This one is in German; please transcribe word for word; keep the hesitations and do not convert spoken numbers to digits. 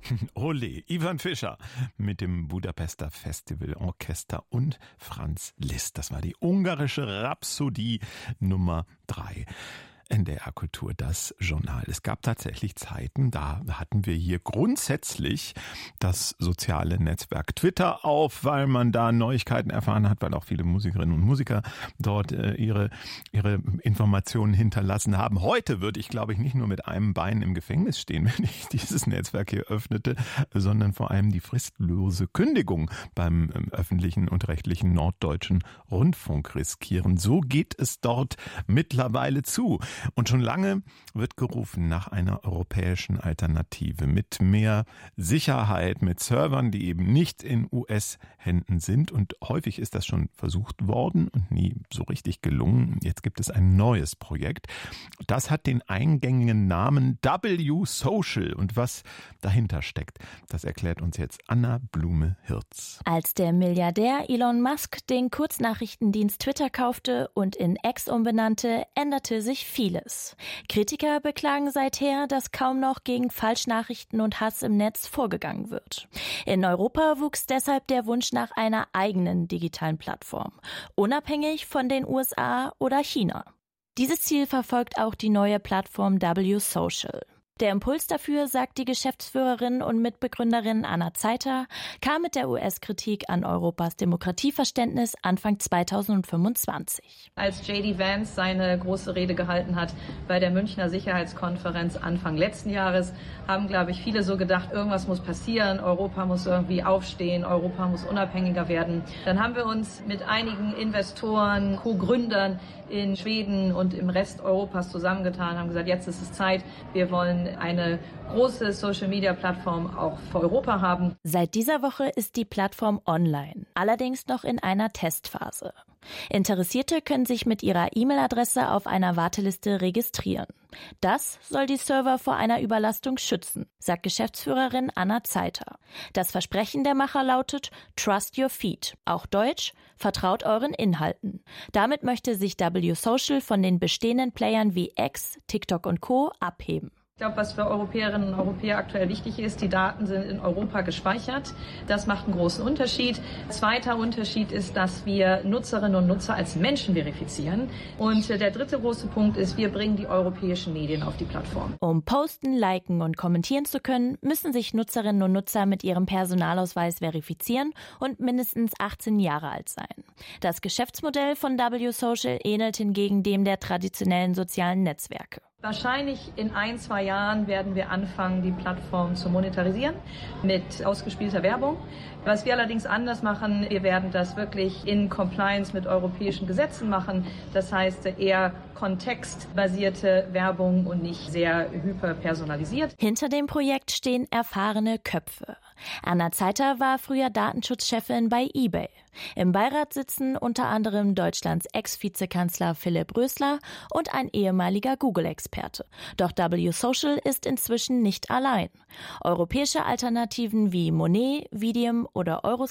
Ole, Ivan Fischer mit dem Budapester Festival Orchester und Franz Liszt. Das war die ungarische Rhapsodie Nummer drei. N D R Kultur, das Journal. Es gab tatsächlich Zeiten, da hatten wir hier grundsätzlich das soziale Netzwerk Twitter auf, weil man da Neuigkeiten erfahren hat, weil auch viele Musikerinnen und Musiker dort äh, ihre ihre Informationen hinterlassen haben. Heute würde ich, glaube ich, nicht nur mit einem Bein im Gefängnis stehen, wenn ich dieses Netzwerk hier öffnete, sondern vor allem die fristlose Kündigung beim ähm, öffentlichen und rechtlichen Norddeutschen Rundfunk riskieren. So geht es dort mittlerweile zu. Und schon lange wird gerufen nach einer europäischen Alternative mit mehr Sicherheit, mit Servern, die eben nicht in U S-Händen sind. Und häufig ist das schon versucht worden und nie so richtig gelungen. Jetzt gibt es ein neues Projekt. Das hat den eingängigen Namen W Social. Und was dahinter steckt, das erklärt uns jetzt Anna Blume-Hirz. Als der Milliardär Elon Musk den Kurznachrichtendienst Twitter kaufte und in X umbenannte, änderte sich viel. Vieles. Kritiker beklagen seither, dass kaum noch gegen Falschnachrichten und Hass im Netz vorgegangen wird. In Europa wuchs deshalb der Wunsch nach einer eigenen digitalen Plattform, unabhängig von den U S A oder China. Dieses Ziel verfolgt auch die neue Plattform W Social. Der Impuls dafür, sagt die Geschäftsführerin und Mitbegründerin Anna Zeiter, kam mit der U S-Kritik an Europas Demokratieverständnis Anfang zweitausendfünfundzwanzig. Als J D Vance seine große Rede gehalten hat bei der Münchner Sicherheitskonferenz Anfang letzten Jahres, haben, glaube ich, viele so gedacht, irgendwas muss passieren, Europa muss irgendwie aufstehen, Europa muss unabhängiger werden. Dann haben wir uns mit einigen Investoren, Co-Gründern in Schweden und im Rest Europas zusammengetan, haben gesagt, jetzt ist es Zeit, wir wollen eine große Social-Media-Plattform auch für Europa haben. Seit dieser Woche ist die Plattform online, allerdings noch in einer Testphase. Interessierte können sich mit ihrer E-Mail-Adresse auf einer Warteliste registrieren. Das soll die Server vor einer Überlastung schützen, sagt Geschäftsführerin Anna Zeiter. Das Versprechen der Macher lautet Trust your feed, auch Deutsch, vertraut euren Inhalten. Damit möchte sich W Social von den bestehenden Playern wie X, TikTok und Co. abheben. Ich glaube, was für Europäerinnen und Europäer aktuell wichtig ist, die Daten sind in Europa gespeichert. Das macht einen großen Unterschied. Zweiter Unterschied ist, dass wir Nutzerinnen und Nutzer als Menschen verifizieren. Und der dritte große Punkt ist, wir bringen die europäischen Medien auf die Plattform. Um posten, liken und kommentieren zu können, müssen sich Nutzerinnen und Nutzer mit ihrem Personalausweis verifizieren und mindestens achtzehn Jahre alt sein. Das Geschäftsmodell von W Social ähnelt hingegen dem der traditionellen sozialen Netzwerke. Wahrscheinlich in ein, zwei Jahren werden wir anfangen, die Plattform zu monetarisieren mit ausgespielter Werbung. Was wir allerdings anders machen, wir werden das wirklich in Compliance mit europäischen Gesetzen machen. Das heißt eher kontextbasierte Werbung und nicht sehr hyperpersonalisiert. Hinter dem Projekt stehen erfahrene Köpfe. Anna Zeiter war früher Datenschutzchefin bei eBay. Im Beirat sitzen unter anderem Deutschlands Ex-Vizekanzler Philipp Rösler und ein ehemaliger Google-Experte. Doch W Social ist inzwischen nicht allein. Europäische Alternativen wie Monet, Vidium oder Euroscope